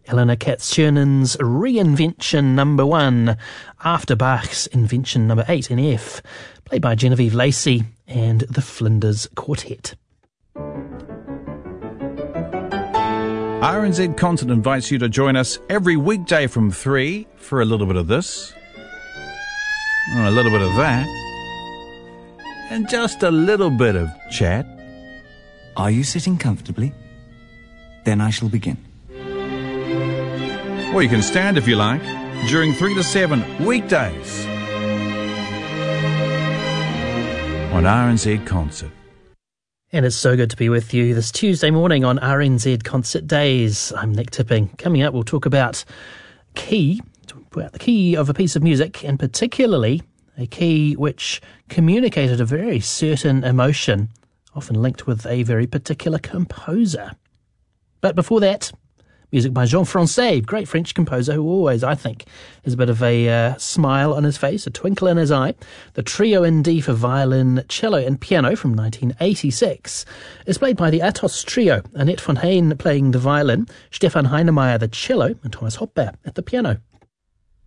Elena Katz-Chernon's Reinvention number 1, after Bach's Invention number 8 in F, played by Genevieve Lacey and the Flinders Quartet. RNZ Concert invites you to join us every weekday from 3 for a little bit of this, a little bit of that, and just a little bit of chat. Are you sitting comfortably? Then I shall begin. Or you can stand if you like, during 3 to 7 weekdays on RNZ Concert. And it's so good to be with you this Tuesday morning on RNZ Concert Days. I'm Nick Tipping. Coming up, we'll talk about the key of a piece of music, and particularly a key which communicated a very certain emotion, often linked with a very particular composer. But before that, music by Jean Francais, great French composer who always, I think, has a bit of a smile on his face, a twinkle in his eye. The Trio in D for violin, cello and piano from 1986 is played by the Atos Trio, Annette Fontaine playing the violin, Stefan Heinemeyer the cello and Thomas Hopper at the piano.